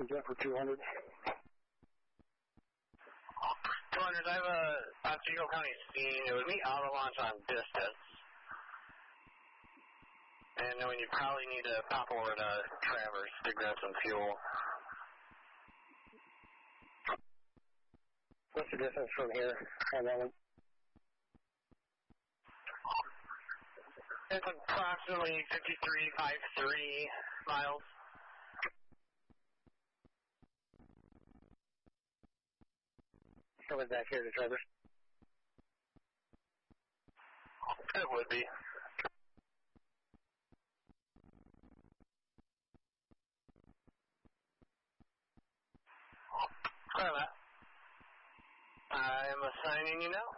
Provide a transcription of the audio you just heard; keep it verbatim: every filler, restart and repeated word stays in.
Jet for two hundred. two hundred, I have a Otsego County scene. It would meet auto launch on distance. And knowing you probably need to pop over to Traverse to grab some fuel. What's the distance from here? At the moment? It's approximately fifty-three point five three miles. Coming back here to Traverse. It would be. Sorry, Matt. I am assigning you now.